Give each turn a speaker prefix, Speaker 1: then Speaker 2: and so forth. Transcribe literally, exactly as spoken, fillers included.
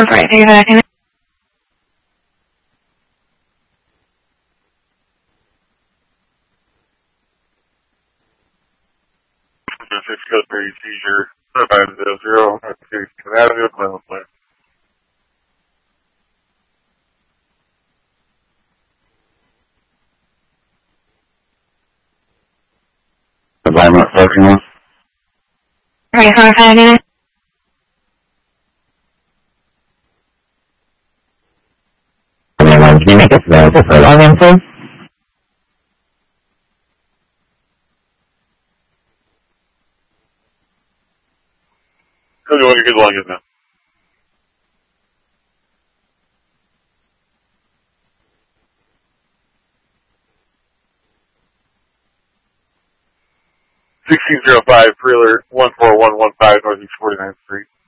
Speaker 1: Right, are you back in it?
Speaker 2: six code three seizure five zero zero Avenue Cleveland.
Speaker 3: Environment parking lot.
Speaker 1: Right, car back in it?
Speaker 3: Can you make it available for login, please?
Speaker 2: Who do you want to get login now? sixteen oh five, Freeler, one four one one five, Northeast forty-ninth Street.